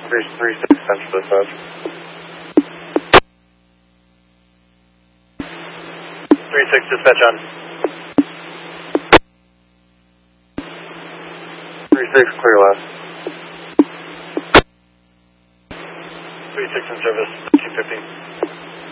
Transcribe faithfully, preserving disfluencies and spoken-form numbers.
three three six Central Dispatch. three six Dispatch on. three six clear left. three six in service, two fifty.